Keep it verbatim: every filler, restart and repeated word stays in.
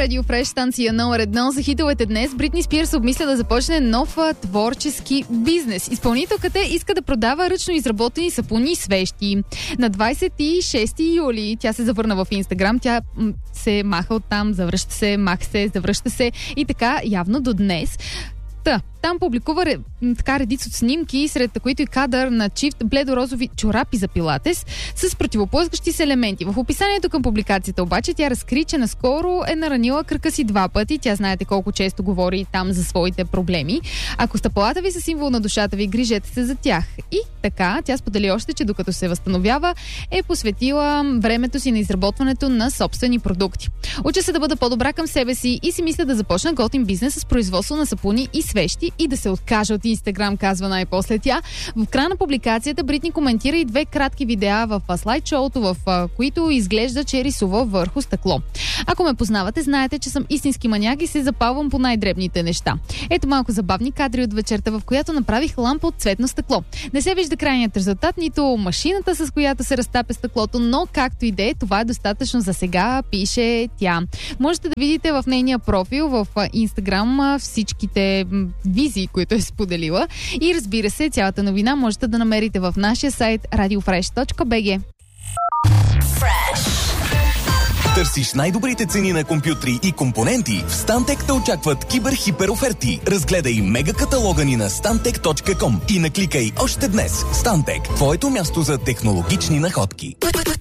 Radio Fresh, станция номер едно. За хитовете днес Бритни Спирс обмисля да започне нов творчески бизнес. Изпълнителката иска да продава ръчно изработени сапуни и свещи. На двадесет и шести юли тя се завърна в Инстаграм. Тя м- се маха оттам, завръща се, маха се, завръща се и така явно до днес. Та, там публикува така редица от снимки, сред които и кадър на чифт бледорозови чорапи за пилатес с противоплъзгащи се елементи. В описанието към публикацията обаче тя разкри, че наскоро е наранила кръка си два пъти. Тя знаете колко често говори там за своите проблеми. Ако стъпалата ви са символ на душата ви, грижете се за тях. И така, тя сподели още, че докато се възстановява, е посветила времето си на изработването на собствени продукти. Уча се да бъда по-добра към себе си и си мисля да започна готин бизнес с производство на сапуни и свещи и да се откаже от Инстаграм, казва най-после тя. В края на публикацията Бритни коментира и две кратки видеа в слайд-шоуто, в които изглежда, че рисува върху стъкло. Ако ме познавате, знаете, че съм истински маняк и се запалвам по най-дребните неща. Ето малко забавни кадри от вечерта, в която направих лампа от цветно стъкло. Не се вижда крайният резултат, нито машината, с която се разтапя стъклото, но както и да е, това е достатъчно за сега, пише тя. Можете да видите в нейния профил в Инстаграм всичките визии, които е споделила. И разбира се, цялата новина можете да намерите в нашия сайт радио фреш точка би джи. Търсиш най-добрите цени на компютри и компоненти? В Stantec те очакват кибер-хипер оферти. Разгледай мега каталога ни на стантек точка ком и накликай още днес. Stantec – твоето място за технологични находки.